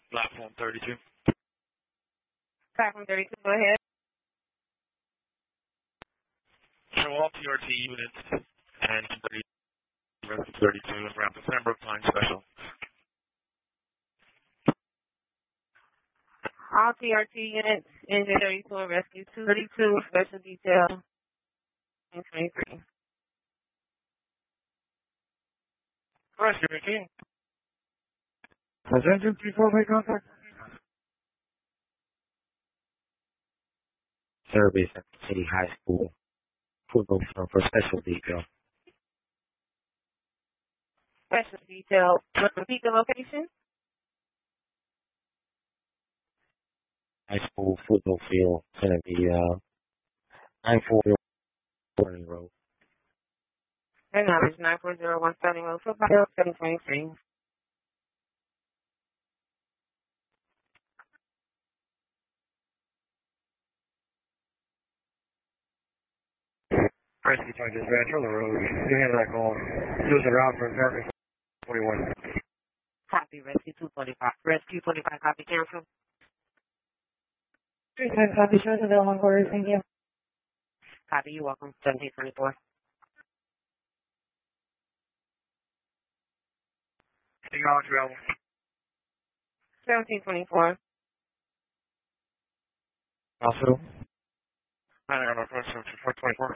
Platform 32. Platform 32, go ahead. Show all TRT units and 32 around the Pembroke Line Special. All TRT units, Engine 32 and Rescue 232, Special Detail 2023. Rescue 15. Has Engine 34 made contact? Service at City High School. Football field for special detail. Special Detail, repeat the location. High school football field. It's going to be 940 Sterling Road. And now it's 9401 Sterling Road, Football Field 723. Rescue Point Dispatch on the road. You handle that call. Use the route for American 21. Copy, Rescue 225. Rescue 25, copy, cancel. 35 copy, shows available orders, thank you. Copy, you're welcome. 1724. Acknowledge available. 1724. Also, I don't know, 424.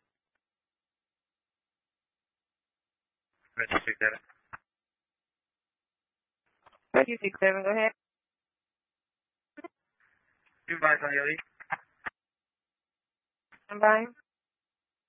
Let's take that. Rescue 67, go ahead. You back on your lead? Stand by.